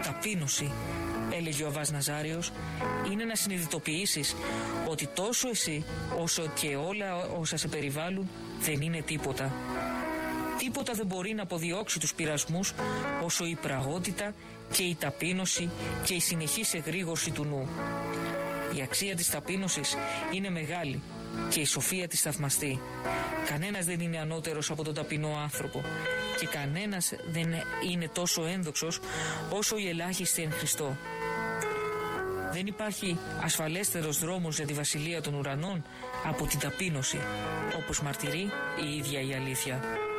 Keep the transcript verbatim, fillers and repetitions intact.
ταπείνωση, έλεγε ο Αββάς Ναζάριος, είναι να συνειδητοποιήσεις ότι τόσο εσύ όσο και όλα όσα σε περιβάλλουν δεν είναι τίποτα. Τίποτα δεν μπορεί να αποδιώξει τους πειρασμούς όσο η πραγότητα και η ταπείνωση και η συνεχής εγρήγορση του νου. Η αξία της ταπείνωσης είναι μεγάλη και η σοφία της θαυμαστή. Κανένας δεν είναι ανώτερος από τον ταπεινό άνθρωπο και κανένας δεν είναι τόσο ένδοξος όσο οι ελάχιστοι εν Χριστώ. Δεν υπάρχει ασφαλέστερος δρόμος για τη βασιλεία των ουρανών από την ταπείνωση, όπως μαρτυρεί η ίδια η αλήθεια.